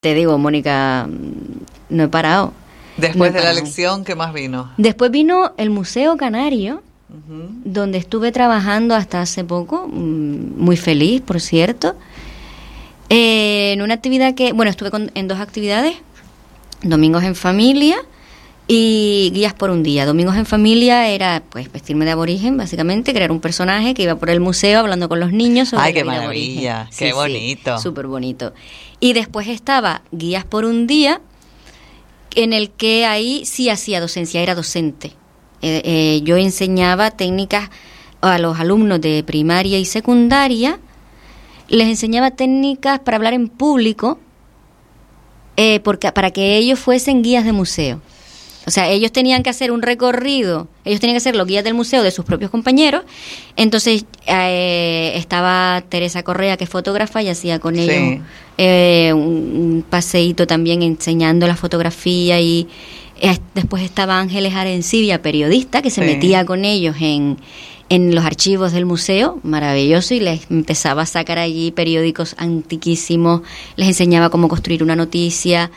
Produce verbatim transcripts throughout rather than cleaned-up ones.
Te digo, Mónica, no he parado. Después no he de la parado. lección, ¿qué más vino? Después vino el Museo Canario, Uh-huh. donde estuve trabajando hasta hace poco, muy feliz, por cierto, eh, en una actividad que, bueno, estuve con, en dos actividades, Domingos en Familia y Guías por un Día. Domingos en Familia era, pues, vestirme de aborigen, básicamente, crear un personaje que iba por el museo hablando con los niños sobre ¡Ay, la qué vida maravilla! aborigen. ¡Qué Sí, bonito! Sí, súper bonito. Y después estaba Guías por un Día, en el que ahí sí hacía docencia, era docente. Eh, eh, yo enseñaba técnicas a los alumnos de primaria y secundaria, les enseñaba técnicas para hablar en público, eh, porque, para que ellos fuesen guías de museo. O sea, ellos tenían que hacer un recorrido, ellos tenían que ser los guías del museo de sus propios compañeros. Entonces eh, estaba Teresa Correa, que es fotógrafa, y hacía con ellos Sí. eh, un, un paseíto también enseñando la fotografía. Y eh, después estaba Ángeles Arencibia, periodista, que se Sí. metía con ellos en, en los archivos del museo, maravilloso, y les empezaba a sacar allí periódicos antiquísimos, les enseñaba cómo construir una noticia.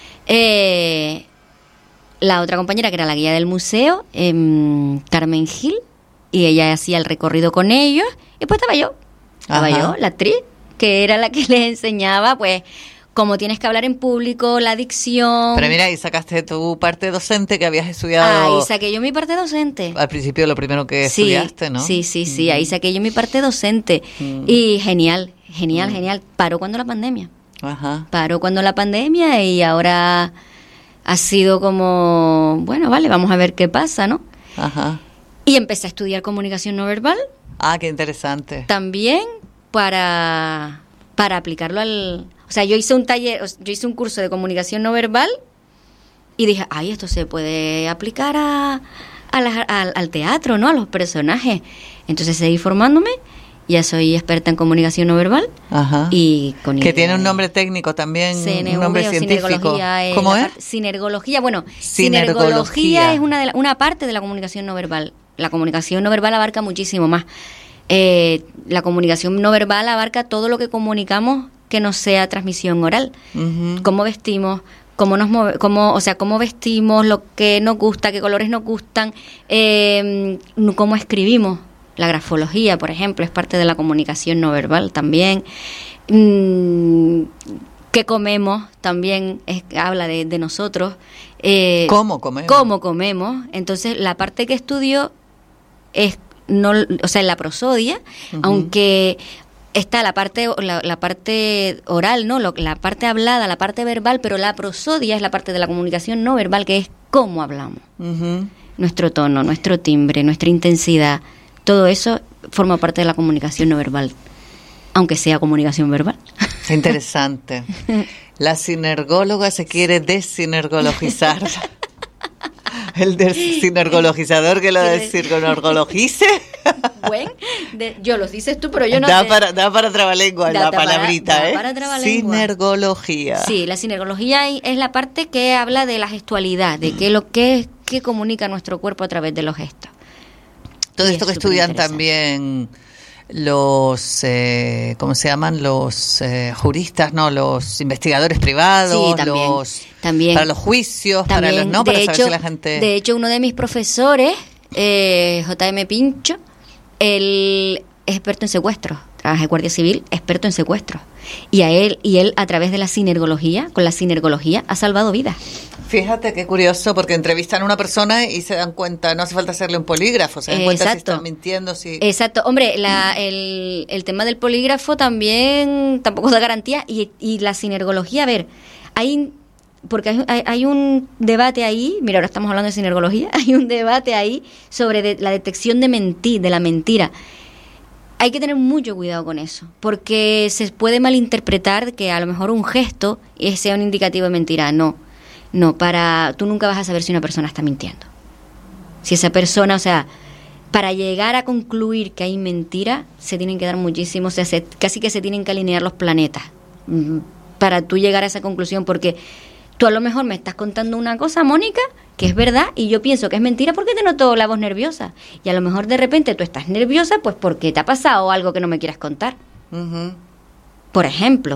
Eh... La otra compañera, que era la guía del museo, eh, Carmen Gil, y ella hacía el recorrido con ellos, y pues estaba yo, estaba Ajá. yo, la actriz, que era la que les enseñaba, pues, cómo tienes que hablar en público, la dicción. Pero mira, ahí sacaste tu parte docente que habías estudiado. Ahí saqué yo mi parte docente. Al principio lo primero que Sí, estudiaste, ¿no? Sí, sí, sí, Mm. ahí saqué yo mi parte docente. Mm. Y genial, genial, Mm. genial. Paró cuando la pandemia. Ajá. Paró cuando la pandemia y ahora ha sido como, bueno, vale, vamos a ver qué pasa, ¿no? Ajá. Y empecé a estudiar comunicación no verbal Ah, qué interesante. también para, para aplicarlo al... O sea, yo hice un taller, yo hice un curso de comunicación no verbal y dije, ay, esto se puede aplicar a, a la- al, al teatro, ¿no? A los personajes. Entonces seguí formándome, ya soy experta en comunicación no verbal Ajá. y con Que tiene un nombre técnico también, C N V un nombre o científico. sinergología, eh, ¿Cómo la es? par- Sinergología, bueno, Sinergología. sinergología es una, de la- una parte de la comunicación no verbal. La comunicación no verbal abarca muchísimo más. Eh, la comunicación no verbal abarca todo lo que comunicamos que no sea transmisión oral. Ujú. Cómo vestimos, cómo nos move, cómo, o sea, cómo vestimos, lo que nos gusta, qué colores nos gustan, eh, cómo escribimos. La grafología, por ejemplo, es parte de la comunicación no verbal también. Mm, qué comemos también es- habla de, de nosotros. Eh, ¿Cómo comemos? Cómo comemos. Entonces, la parte que estudio es, no, o sea, en la prosodia, Ujú. aunque está la parte la, la parte oral, no, Lo- la parte hablada, la parte verbal, pero la prosodia es la parte de la comunicación no verbal, que es cómo hablamos, Ujú. nuestro tono, nuestro timbre, nuestra intensidad, todo eso forma parte de la comunicación no verbal, aunque sea comunicación verbal. Qué interesante. La sinergóloga se quiere desinergologizar. El desinergologizador que lo desinergologice. Buen, de- yo los dices tú, pero yo no da, sé. para, da para trabalengua Da la para- palabrita, da ¿eh? para trabalengua. Sinergología. Sí, la sinergología es es la parte que habla de la gestualidad, de qué lo que, que comunica nuestro cuerpo a través de los gestos. Todo Y esto es que estudian superinteresante. también los, eh, ¿cómo se llaman? Los eh, juristas, ¿no? Los investigadores privados, Sí, también, los también. para los juicios, para los, También, ¿no? Para de saber hecho, si la gente... de hecho, uno de mis profesores, eh, J M Pincho, él es experto en secuestros, trabaja en Guardia Civil, experto en secuestros. Y a él, y él a través de la sinergología, con la sinergología, ha salvado vidas. Fíjate qué curioso, porque entrevistan a una persona y se dan cuenta, no hace falta hacerle un polígrafo, se dan Eh, cuenta si exacto. están mintiendo, si... Exacto, hombre, la, el, el tema del polígrafo también tampoco da garantía y, y la sinergología, a ver, hay, porque hay, hay, hay un debate ahí, mira, ahora estamos hablando de sinergología, hay un debate ahí sobre de, la detección de mentir, de la mentira. Hay que tener mucho cuidado con eso, porque se puede malinterpretar que a lo mejor un gesto sea un indicativo de mentira. No, no, para tú nunca vas a saber si una persona está mintiendo. Si esa persona, o sea, para llegar a concluir que hay mentira, se tienen que dar muchísimos, o sea, se- casi que se tienen que alinear los planetas mm, para tú llegar a esa conclusión, porque tú a lo mejor me estás contando una cosa, Mónica, que es verdad, y yo pienso que es mentira porque te noto la voz nerviosa. Y a lo mejor de repente tú estás nerviosa pues porque te ha pasado algo que no me quieras contar. Ujú. Por ejemplo.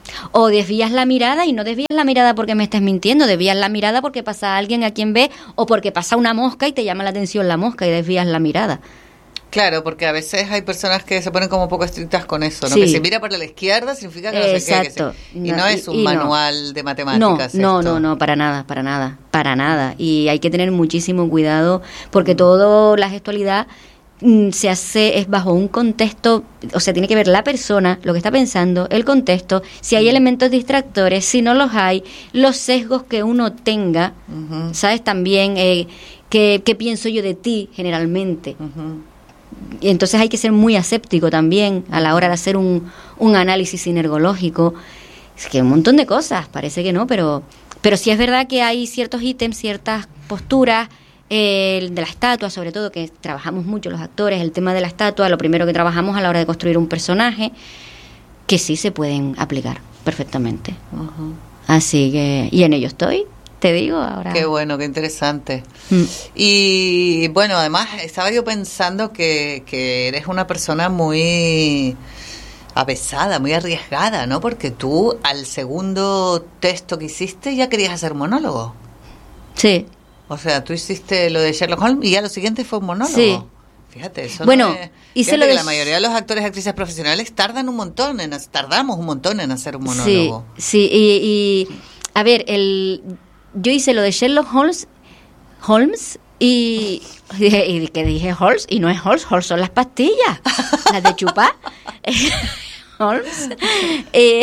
O desvías la mirada y no desvías la mirada porque me estés mintiendo, desvías la mirada porque pasa alguien a quien ve o porque pasa una mosca y te llama la atención la mosca y desvías la mirada. Claro, porque a veces hay personas que se ponen como un poco estrictas con eso, ¿no? Sí. Que si mira para la izquierda significa que no Exacto. sé qué. Que se... Y no, no es un y, y manual no. de matemáticas. No, no, esto. no, no, para nada, para nada, para nada. Y hay que tener muchísimo cuidado porque mm. todo la gestualidad se hace es bajo un contexto, o sea, tiene que ver la persona, lo que está pensando, el contexto, si hay elementos distractores, si no los hay, los sesgos que uno tenga, uh-huh. ¿sabes? También, eh, ¿qué, qué pienso yo de ti generalmente? Uh-huh. Y entonces hay que ser muy aséptico también a la hora de hacer un, un análisis sinergológico. Es que un montón de cosas, parece que no, pero, pero sí es verdad que hay ciertos ítems, ciertas posturas. El de la estatua, sobre todo, que trabajamos mucho los actores, el tema de la estatua, lo primero que trabajamos a la hora de construir un personaje, que sí se pueden aplicar perfectamente. Uh-huh. Así que, y en ello estoy, te digo ahora. Qué bueno, qué interesante. Mm. Y bueno, además estaba yo pensando que, que eres una persona muy avesada, muy arriesgada, ¿no? Porque tú al segundo texto que hiciste ya querías hacer monólogo. Sí. O sea, tú hiciste lo de Sherlock Holmes y ya lo siguiente fue un monólogo. Sí. Fíjate, eso bueno, no es... hice Fíjate lo de... que la mayoría de los actores y actrices profesionales tardan un montón, en, tardamos un montón en hacer un monólogo. Sí, sí, y, y a ver, el, yo hice lo de Sherlock Holmes, Holmes y, y que dije Holmes y no es Holmes, Holmes son las pastillas, las de chupar. Holmes. Eh,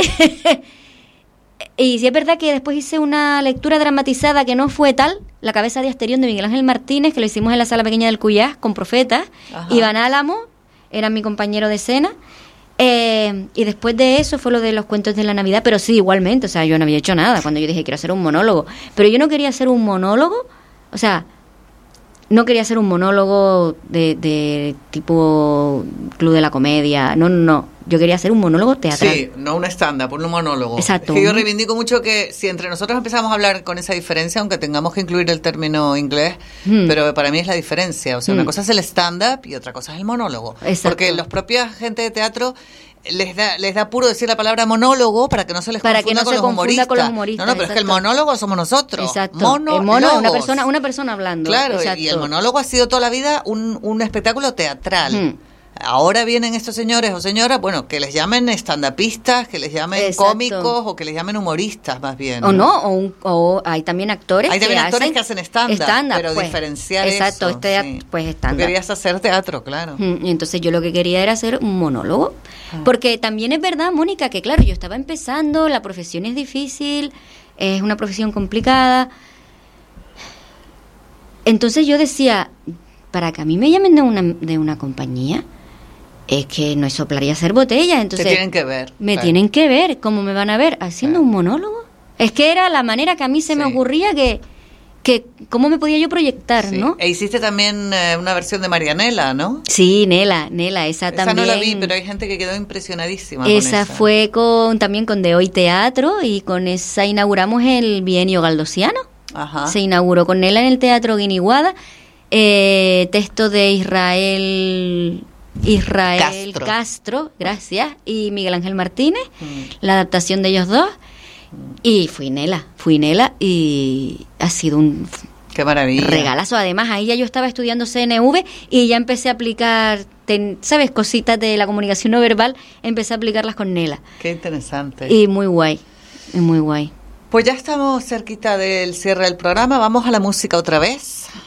Y sí es verdad que después hice una lectura dramatizada que no fue tal, La cabeza de Asterión de Miguel Ángel Martínez, que lo hicimos en la sala pequeña del Cuyás con Profetas. Ajá. Iván Álamo era mi compañero de escena. Eh, y después de eso fue lo de los cuentos de la Navidad, pero sí, igualmente, o sea, yo no había hecho nada cuando yo dije quiero hacer un monólogo. Pero yo no quería hacer un monólogo, o sea, no quería hacer un monólogo de, de tipo Club de la Comedia, no, no, no. Yo quería hacer un monólogo teatral. Sí, no un stand-up, un monólogo. Exacto. Es que yo reivindico mucho que si entre nosotros empezamos a hablar con esa diferencia, aunque tengamos que incluir el término inglés, mm. pero para mí es la diferencia. O sea, mm. una cosa es el stand-up y otra cosa es el monólogo. Exacto. Porque los propios gente de teatro les da les da puro decir la palabra monólogo para que no se les para confunda, que no con, se los confunda humoristas. con los humoristas. No, no, pero exacto. Es que el monólogo somos nosotros. Exacto. Mono, el mono una persona, una persona hablando. Claro, exacto. Y el monólogo ha sido toda la vida un, un espectáculo teatral. Mm. Ahora vienen estos señores o señoras, bueno, que les llamen estandapistas, que les llamen exacto. cómicos o que les llamen humoristas más bien. O no, no o, un, o hay también actores hay también que actores hacen que hacen stand-up, stand-up pero pues, diferenciar exacto, eso. Exacto, sí. pues stand-up. Tú querías hacer teatro, claro. Y entonces yo lo que quería era hacer un monólogo. Ah. Porque también es verdad, Mónica, que claro, yo estaba empezando, la profesión es difícil, es una profesión complicada. Entonces yo decía, para que a mí me llamen de una, de una compañía, es que no es soplar y hacer botellas, entonces... Te tienen que ver. Me claro. tienen que ver, ¿cómo me van a ver? ¿Haciendo claro. un monólogo? Es que era la manera que a mí se sí. me ocurría que, que... ¿Cómo me podía yo proyectar, sí. no? E hiciste también eh, una versión de Marianela, ¿no? Sí, Nela, Nela, esa, esa también... Esa no la vi, pero hay gente que quedó impresionadísima esa con esa. Fue con también con De Hoy Teatro y con esa inauguramos el Bienio Galdosiano. Ajá. Se inauguró con Nela en el Teatro Guiniguada. Eh, texto de Israel... Israel Castro. Castro, gracias, y Miguel Ángel Martínez, mm. la adaptación de ellos dos, mm. y fui Nela, fui Nela y ha sido un Qué maravilla. regalazo. Además, ahí ya yo estaba estudiando C N V y ya empecé a aplicar, ten, ¿sabes? Cositas de la comunicación no verbal, empecé a aplicarlas con Nela. Qué interesante. Y muy guay, muy guay. Pues ya estamos cerquita del cierre del programa, vamos a la música otra vez.